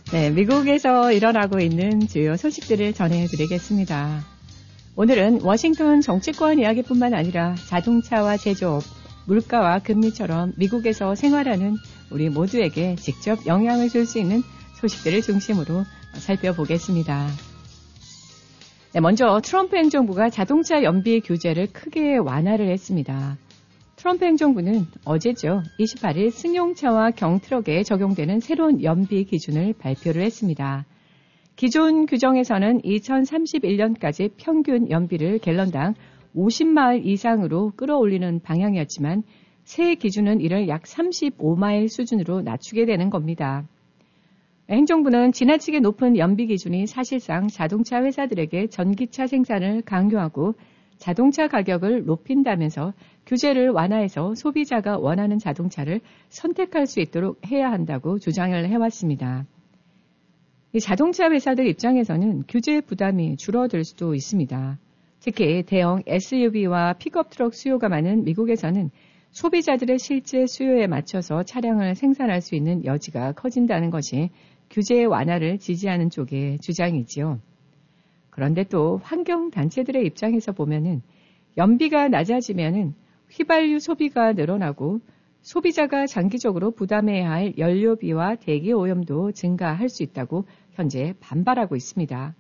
네, 미국에서 일어나고 있는 주요 소식들을 전해드리겠습니다. 오늘은 워싱턴 정치권 이야기뿐만 아니라 자동차와 제조업, 물가와 금리처럼 미국에서 생활하는 우리 모두에게 직접 영향을 줄 수 있는 소식들을 중심으로 살펴보겠습니다. 네, 먼저 트럼프 행정부가 자동차 연비 규제를 크게 완화를 했습니다. 트럼프 행정부는 어제죠. 28일 승용차와 경트럭에 적용되는 새로운 연비 기준을 발표를 했습니다. 기존 규정에서는 2031년까지 평균 연비를 갤런당 50마일 이상으로 끌어올리는 방향이었지만 새 기준은 이를 약 35마일 수준으로 낮추게 되는 겁니다. 행정부는 지나치게 높은 연비 기준이 사실상 자동차 회사들에게 전기차 생산을 강요하고 자동차 가격을 높인다면서 규제를 완화해서 소비자가 원하는 자동차를 선택할 수 있도록 해야 한다고 주장을 해왔습니다. 이 자동차 회사들 입장에서는 규제 부담이 줄어들 수도 있습니다. 특히 대형 SUV와 픽업 트럭 수요가 많은 미국에서는 소비자들의 실제 수요에 맞춰서 차량을 생산할 수 있는 여지가 커진다는 것이 규제 완화를 지지하는 쪽의 주장이지요. 그런데 또 환경단체들의 입장에서 보면은 연비가 낮아지면은 휘발유 소비가 늘어나고 소비자가 장기적으로 부담해야 할 연료비와 대기 오염도 증가할 수 있다고 현재 반발하고 있습니다.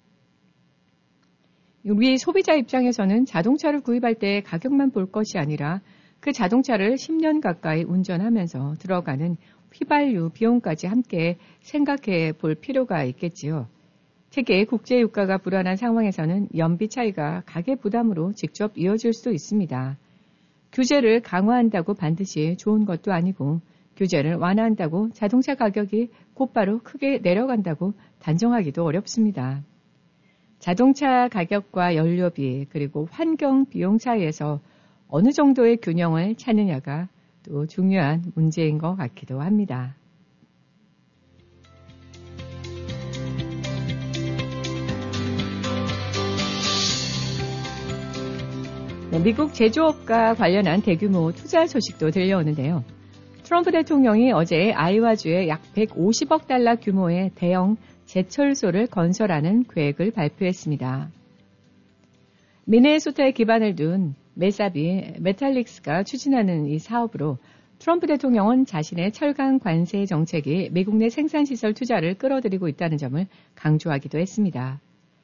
우리 소비자 입장에서는 자동차를 구입할 때 가격만 볼 것이 아니라 그 자동차를 10년 가까이 운전하면서 들어가는 휘발유 비용까지 함께 생각해 볼 필요가 있겠지요. 특히 국제 유가가 불안한 상황에서는 연비 차이가 가계 부담으로 직접 이어질 수도 있습니다. 규제를 강화한다고 반드시 좋은 것도 아니고 규제를 완화한다고 자동차 가격이 곧바로 크게 내려간다고 단정하기도 어렵습니다. 자동차 가격과 연료비 그리고 환경 비용 차이에서 어느 정도의 균형을 찾느냐가 또 중요한 문제인 것 같기도 합니다. 네, 미국 제조업과 관련한 대규모 투자 소식도 들려오는데요. 트럼프 대통령이 어제 아이오와주에 약 150억 달러 규모의 대형 제철소를 건설하는 계획을 발표했습니다. 미네소타에 기반을 둔 메사비 메탈릭스가 추진하는 이 사업으로 트럼프 대통령은 자신의 철강 관세 정책이 미국 내 생산시설 투자를 끌어들이고 있다는 점을 강조하기도 했습니다.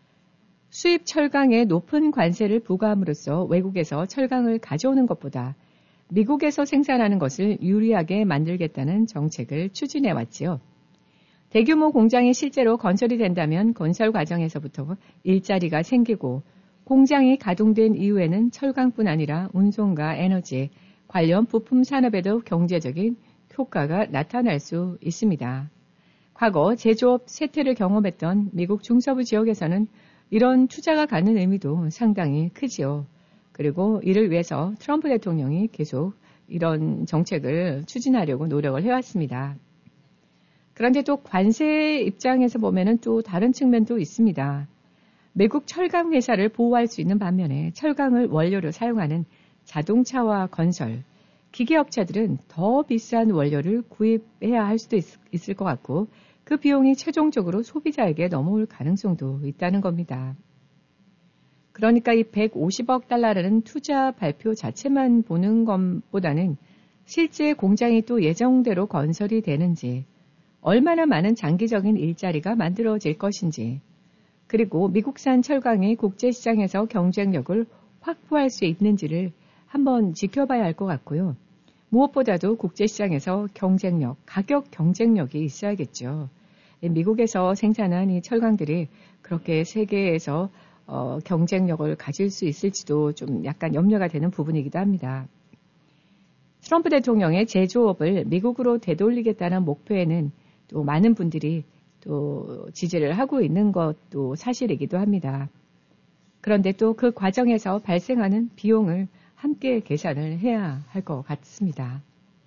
수입 철강에 높은 관세를 부과함으로써 외국에서 철강을 가져오는 것보다 미국에서 생산하는 것을 유리하게 만들겠다는 정책을 추진해 왔지요. 대규모 공장이 실제로 건설이 된다면 건설 과정에서부터 일자리가 생기고 공장이 가동된 이후에는 철강뿐 아니라 운송과 에너지, 관련 부품 산업에도 경제적인 효과가 나타날 수 있습니다. 과거 제조업 쇠퇴를 경험했던 미국 중서부 지역에서는 이런 투자가 갖는 의미도 상당히 크지요. 그리고 이를 위해서 트럼프 대통령이 계속 이런 정책을 추진하려고 노력을 해왔습니다. 그런데 또 관세 입장에서 보면은 또 다른 측면도 있습니다. 미국 철강 회사를 보호할 수 있는 반면에 철강을 원료로 사용하는 자동차와 건설, 기계업체들은 더 비싼 원료를 구입해야 할 수도 있을 것 같고 그 비용이 최종적으로 소비자에게 넘어올 가능성도 있다는 겁니다. 그러니까 이 150억 달러라는 투자 발표 자체만 보는 것보다는 실제 공장이 또 예정대로 건설이 되는지, 얼마나 많은 장기적인 일자리가 만들어질 것인지, 그리고 미국산 철강이 국제시장에서 경쟁력을 확보할 수 있는지를 한번 지켜봐야 할 것 같고요. 무엇보다도 국제시장에서 경쟁력, 가격 경쟁력이 있어야겠죠. 미국에서 생산한 이 철강들이 그렇게 세계에서 경쟁력을 가질 수 있을지도 좀 약간 염려가 되는 부분이기도 합니다. 트럼프 대통령의 제조업을 미국으로 되돌리겠다는 목표에는 또 많은 분들이 또 지지를 하고 있는 것도 사실이기도 합니다. 그런데 또 그 과정에서 발생하는 비용을 함께 계산을 해야 할 것 같습니다.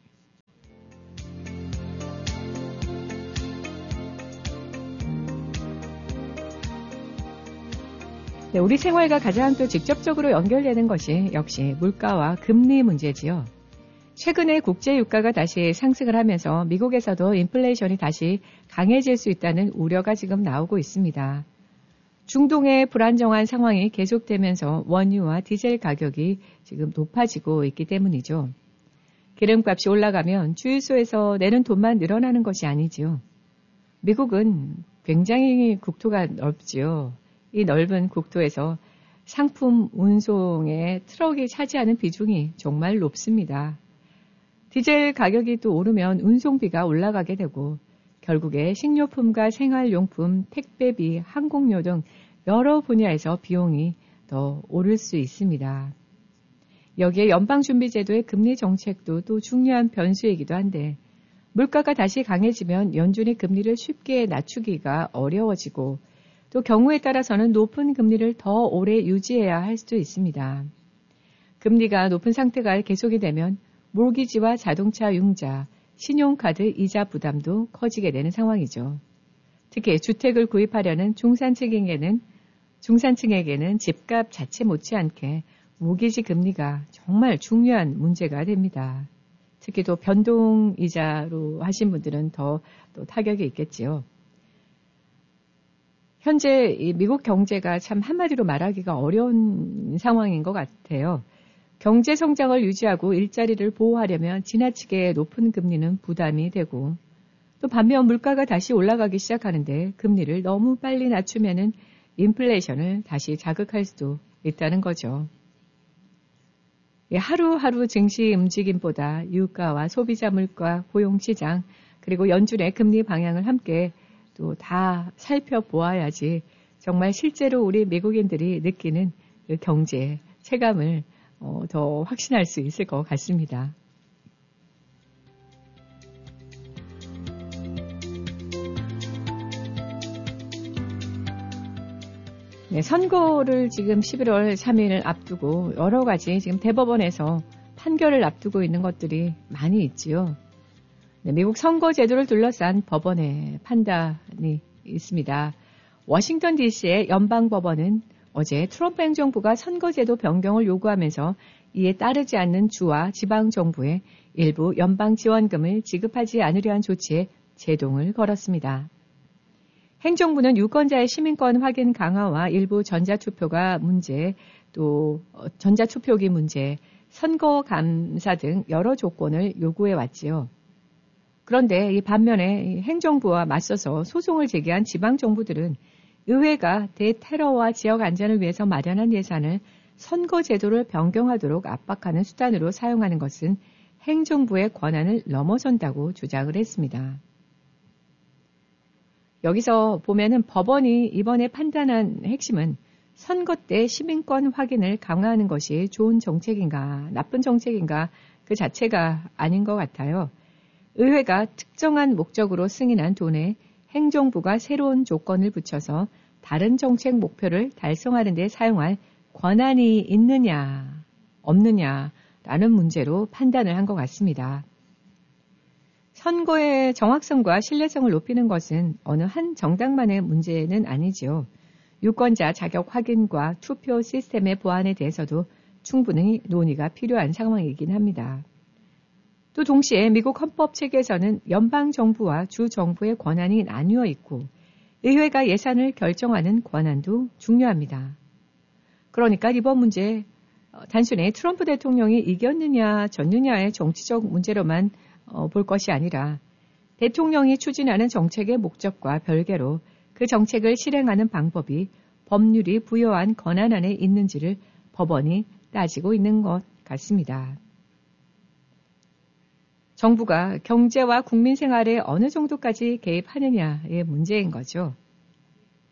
네, 우리 생활과 가장 또 직접적으로 연결되는 것이 역시 물가와 금리 문제지요. 최근에 국제 유가가 다시 상승을 하면서 미국에서도 인플레이션이 다시 강해질 수 있다는 우려가 지금 나오고 있습니다. 중동의 불안정한 상황이 계속되면서 원유와 디젤 가격이 지금 높아지고 있기 때문이죠. 기름값이 올라가면 주유소에서 내는 돈만 늘어나는 것이 아니지요. 미국은 굉장히 국토가 넓지요. 이 넓은 국토에서 상품 운송의 트럭이 차지하는 비중이 정말 높습니다. 디젤 가격이 또 오르면 운송비가 올라가게 되고 결국에 식료품과 생활용품, 택배비, 항공료 등 여러 분야에서 비용이 더 오를 수 있습니다. 여기에 연방준비제도의 금리 정책도 또 중요한 변수이기도 한데 물가가 다시 강해지면 연준이 금리를 쉽게 낮추기가 어려워지고 또 경우에 따라서는 높은 금리를 더 오래 유지해야 할 수도 있습니다. 금리가 높은 상태가 계속이 되면 모기지와 자동차 융자, 신용카드 이자 부담도 커지게 되는 상황이죠. 특히 주택을 구입하려는 중산층에게는 집값 자체 못지않게 모기지 금리가 정말 중요한 문제가 됩니다. 특히 또 변동이자로 하신 분들은 더 또 타격이 있겠지요. 현재 이 미국 경제가 참 한마디로 말하기가 어려운 상황인 것 같아요. 경제 성장을 유지하고 일자리를 보호하려면 지나치게 높은 금리는 부담이 되고 또 반면 물가가 다시 올라가기 시작하는데 금리를 너무 빨리 낮추면은 인플레이션을 다시 자극할 수도 있다는 거죠. 하루하루 증시 움직임보다 유가와 소비자 물가, 고용시장 그리고 연준의 금리 방향을 함께 또 다 살펴보아야지 정말 실제로 우리 미국인들이 느끼는 그 경제 체감을 더 확신할 수 있을 것 같습니다. 네, 선거를 지금 11월 3일 앞두고 여러 가지 지금 대법원에서 판결을 앞두고 있는 것들이 많이 있지요. 네, 미국 선거 제도를 둘러싼 법원의 판단이 있습니다. 워싱턴 DC의 연방법원은 어제 트럼프 행정부가 선거제도 변경을 요구하면서 이에 따르지 않는 주와 지방정부에 일부 연방 지원금을 지급하지 않으려 한 조치에 제동을 걸었습니다. 행정부는 유권자의 시민권 확인 강화와 일부 전자투표가 문제, 또 전자투표기 문제, 선거 감사 등 여러 조건을 요구해 왔지요. 그런데 이 반면에 행정부와 맞서서 소송을 제기한 지방정부들은 의회가 대테러와 지역 안전을 위해서 마련한 예산을 선거 제도를 변경하도록 압박하는 수단으로 사용하는 것은 행정부의 권한을 넘어선다고 주장을 했습니다. 여기서 보면은 법원이 이번에 판단한 핵심은 선거 때 시민권 확인을 강화하는 것이 좋은 정책인가, 나쁜 정책인가 그 자체가 아닌 것 같아요. 의회가 특정한 목적으로 승인한 돈에 행정부가 새로운 조건을 붙여서 다른 정책 목표를 달성하는 데 사용할 권한이 있느냐, 없느냐라는 문제로 판단을 한 것 같습니다. 선거의 정확성과 신뢰성을 높이는 것은 어느 한 정당만의 문제는 아니지요. 유권자 자격 확인과 투표 시스템의 보완에 대해서도 충분히 논의가 필요한 상황이긴 합니다. 또 동시에 미국 헌법 체계에서는 연방정부와 주정부의 권한이 나뉘어 있고 의회가 예산을 결정하는 권한도 중요합니다. 그러니까 이번 문제 단순히 트럼프 대통령이 이겼느냐 졌느냐의 정치적 문제로만 볼 것이 아니라 대통령이 추진하는 정책의 목적과 별개로 그 정책을 실행하는 방법이 법률이 부여한 권한 안에 있는지를 법원이 따지고 있는 것 같습니다. 정부가 경제와 국민 생활에 어느 정도까지 개입하느냐의 문제인 거죠.